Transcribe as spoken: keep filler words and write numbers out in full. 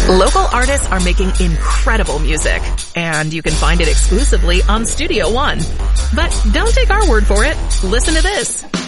Local artists are making incredible music, and you can find it exclusively on Studio One. But don't take our word for it. Listen to this.